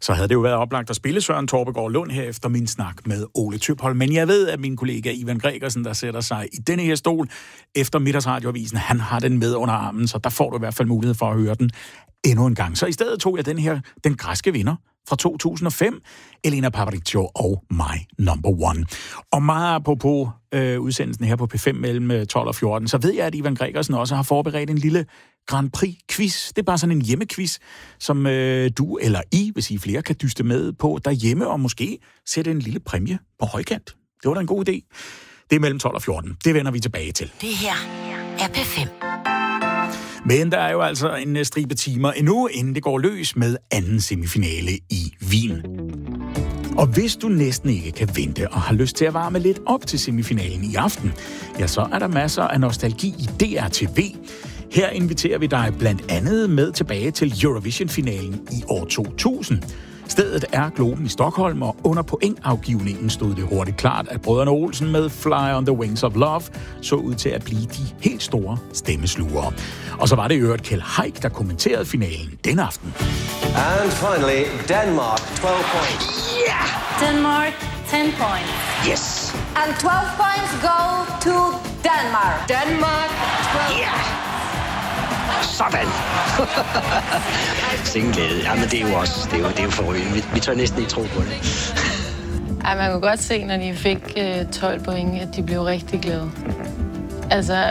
så havde det jo været oplagt at spille Søren Torpegaard Lund her efter min snak med Ole Tøpholm. Men jeg ved, at min kollega Ivan Gregersen, der sætter sig i denne her stol efter Middagsradioavisen, han har den med under armen, så der får du i hvert fald mulighed for at høre den endnu en gang. Så i stedet tog jeg den græske vinder fra 2005, Elena Paparizou og My Number One. Og meget apropos udsendelsen her på P5 mellem 12 og 14, så ved jeg, at Ivan Gregersen også har forberedt en lille Grand Prix-quiz. Det er bare sådan en hjemmequiz, som du eller I, hvis I flere, kan dyste med på derhjemme, og måske sætte en lille præmie på højkant. Det var da en god idé. Det er mellem 12 og 14. Det vender vi tilbage til. Det her er P5. Men der er jo altså en stribe timer endnu, inden det går løs med anden semifinale i Wien. Og hvis du næsten ikke kan vente og har lyst til at varme lidt op til semifinalen i aften, ja, så er der masser af nostalgi i DRTV. Her inviterer vi dig blandt andet med tilbage til Eurovision-finalen i år 2000. Stedet er Globen i Stockholm, og under pointafgivningen stod det hurtigt klart, at brødrene Olsen med Fly on the Wings of Love så ud til at blive de helt store stemmeslugere. Og så var det i øvrigt Kjeld Haik, der kommenterede finalen den aften. And finally, Denmark, 12 points. Yeah! Denmark, 10 points. Yes. And 12 points go to Denmark. Denmark, 12. Yeah. Sådan. Sikken glæde. Jamen, det er jo også, det er jo forrygende. Vi tør næsten ikke tro på det. Ej, man kunne godt se, når de fik 12 point, at de blev rigtig glade. Altså,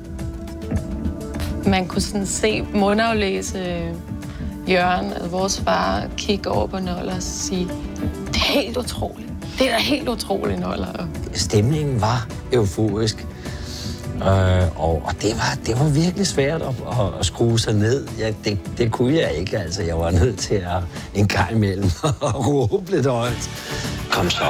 man kunne sådan se mundaflæse Jørgen, altså vores far, kigge over på Noller og sige, det er helt utroligt. Det er da helt utroligt, Noller. Stemningen var euforisk. Og det var virkelig svært at skrue sig ned. Ja, det kunne jeg ikke, altså. Jeg var nødt til at en gang imellem og råbe lidt højt. Kom så.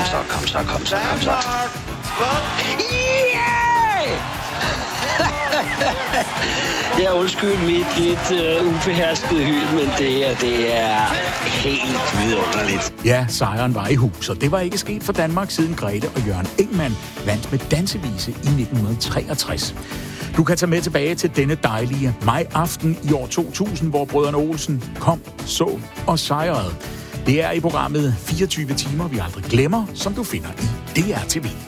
Jeg undskyld mit lidt ubeherskede hyl, men det er helt vidunderligt. Ja, sejren var i hus, og det var ikke sket for Danmark siden Grete og Jørgen Engmann vandt med dansevise i 1963. Du kan tage med tilbage til denne dejlige majaften i år 2000, hvor brødrene Olsen kom, så og sejrede. Det er i programmet 24 timer, vi aldrig glemmer, som du finder i DRTV.